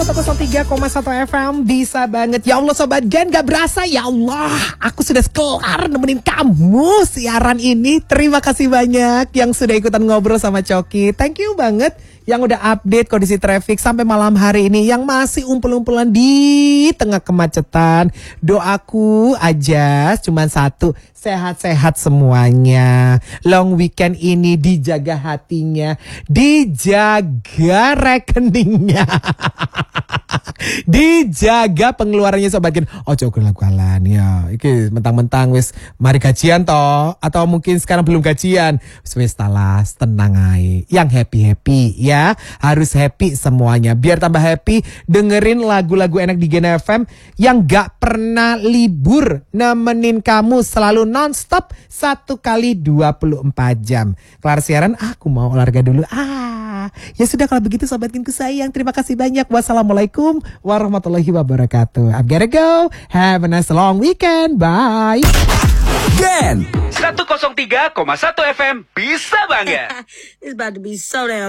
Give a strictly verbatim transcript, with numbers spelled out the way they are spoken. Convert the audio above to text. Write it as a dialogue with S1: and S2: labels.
S1: seratus tiga koma satu F M bisa banget. Ya Allah Sobat Gen, gak berasa ya Allah. Aku sudah kelar nemenin kamu siaran ini. Terima kasih banyak yang sudah ikutan ngobrol sama Coki. Thank you banget yang udah update kondisi traffic sampai malam hari ini, yang masih umpul-umpulan di tengah kemacetan. Doaku aja cuma satu, sehat-sehat semuanya. Long weekend ini dijaga hatinya, dijaga rekeningnya, dijaga pengeluarannya Sobat Gen. Oh coba lakukan ya. Iki mentang-mentang wis mari gajian toh, atau mungkin sekarang belum gajian. Wis talas, tenang aja. Yang happy-happy ya. Harus happy semuanya. Biar tambah happy, dengerin lagu-lagu enak di Gen F M yang gak pernah libur, nemenin kamu selalu nonstop satu kali dua puluh empat jam. Kelar siaran, aku mau olahraga dulu. Ah, ya sudah kalau begitu Sobat Genku sayang. Terima kasih banyak. Wassalamualaikum warahmatullahi wabarakatuh. I'm gotta go. Have a nice long weekend. Bye.
S2: Gen seratus tiga koma satu F M bisa bangga.
S3: It's about to be so damn